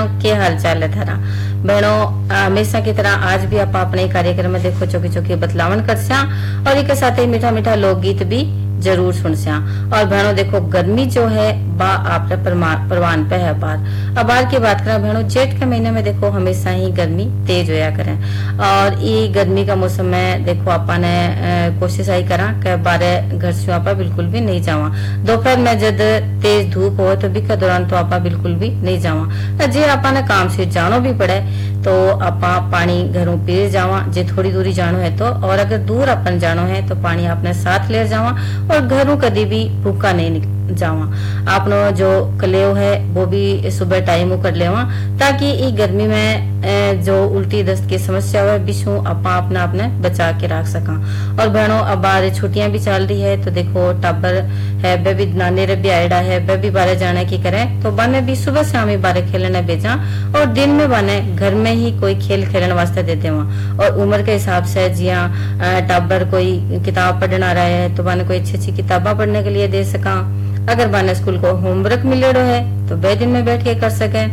के हाल चाल है थारा बहनों। हमेशा की तरह आज भी आप अपने कार्यक्रम में देखो चौकी चौकी बतलावन कर और एक साथ ही मीठा मीठा लोकगीत भी जरूर सुन और बहनों देखो गर्मी जो है बा आप परवान पे है बार। अब बार की बात करें बहनों, जेठ के महीने में देखो हमेशा ही गर्मी तेज होया करें और ये गर्मी का मौसम में देखो आपने कोशिश आई करा कि बारे घर से आप बिल्कुल भी नहीं जावा। दोपहर में जब तेज धूप हो तो भी के दौरान तो आप बिल्कुल भी नहीं जावा। जे आपने काम से जानो भी पड़े तो आप पानी घरों पी जावा जे थोड़ी दूरी जानो है तो, और अगर दूर अपन जानो है तो पानी अपने साथ ले जावा और घरों कभी भी भूखा नहीं जावा। आपनो जो कलेव है वो भी सुबह टाइम कर लेवा ताकि ये गर्मी में जो उल्टी दस्त की समस्या है बिशु अपा अपना अपने बचा के रख सका। और बहनों अब बार छुट्टियां भी चल रही है तो देखो टाबर है वे भी नानी रे भी आयडा है वे भी बारे जाने की करे तो बने भी सुबह शाम ही बारे खेलने भेजा और दिन में बने घर में ही कोई खेल खेलने वास्ते देते वहां। और उम्र के हिसाब से जिया टाबर कोई किताब पढ़ना रहा है तो बने कोई अच्छी अच्छी किताबा पढ़ने के लिए दे सका। अगर बने स्कूल को होमवर्क मिलेडो है तो वे दिन में बैठ के कर सके।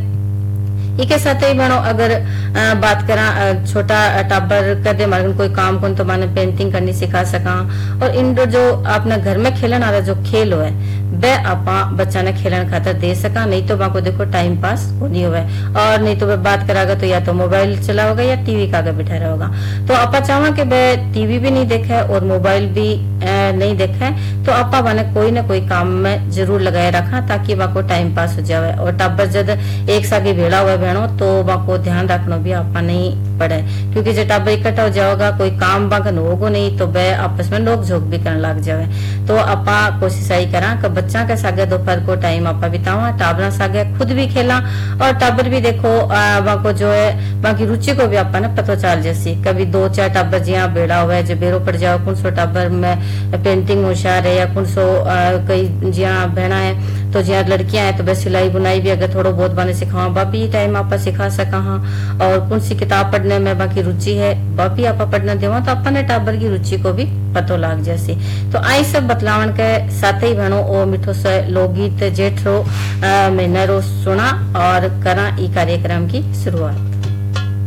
इसके साथ ही बनो अगर बात करा छोटा टाबर कर दे मरगन कोई काम को तो मैंने पेंटिंग करनी सिखा सका। और इंडोर जो अपने घर में खेलन आ रहा जो खेल हो वे आपा बच्चा ने खेलन खातर दे सका, नहीं तो वहां को देखो टाइम पास नहीं हुआ। और नहीं तो वे बात करागा तो या तो मोबाइल चला होगा या टीवी का आगे बैठा रहेगा। तो आपा चाहवा कि वे टीवी भी नहीं देखे और मोबाइल भी नहीं देखे तो आपा बने कोई न कोई काम में जरूर लगाए रखा ताकि वहां को टाइम पास हो जाए। और टाबर जब एक सागे भेड़ा हुआ बहनों तो वहां को ध्यान रखना भी आपा नहीं पड़े, क्योंकि जब टाबर इकट्ठा हो जाएगा कोई काम बागन होगा नहीं तो वे आपस में नोक झोंक भी करने लग जाए। तो आपा कोशिश आई करा कि बच्चा के सागे दोपहर को टाइम आपा बितावा, टाबरा सागे खुद भी खेला और टाबर भी देखो वहां को जो है वहां की रुचि को भी आपा ने पता चल जैसी। कभी दो चार टाबर जिया बेड़ा हुआ है जो बेरो पड़ जाओ कौन सो टाबर में पेंटिंग होशियार है या कौन सो कई जिया बहना है तो जिया लड़कियां हैं तो बस सिलाई बुनाई भी अगर थोड़ा बहुत बने सिखावा बापी टाइम आप सिखा सका। हाँ और कौन सी किताब पढ़ने में बाकी रुचि है बापी आप पढ़ना देवा तो अपने टाबर की रुचि को भी पतो लाग जैसी। तो आई सब बतलावन के साथ ही बहनों ओ मिठो से लोकगीत जेठ रो महीना रो सुना और करा ई कार्यक्रम की शुरुआत।